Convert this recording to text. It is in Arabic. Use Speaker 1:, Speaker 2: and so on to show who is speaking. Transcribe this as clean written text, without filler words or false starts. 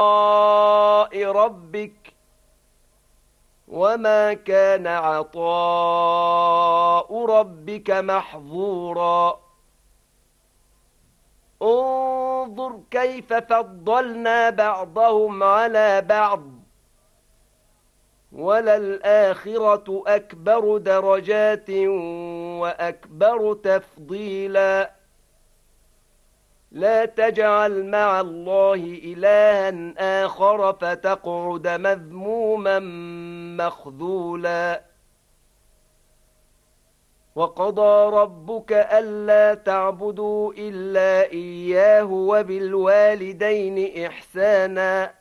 Speaker 1: ربك وما كان عطاء ربك محظورا انظر كيف فضلنا بعضهم على بعض وللآخرة أكبر درجات وأكبر تفضيلا لا تجعل مع الله إلها آخر فتقعد مذموما مخذولا وقضى ربك ألا تعبدوا إلا إياه وبالوالدين إحسانا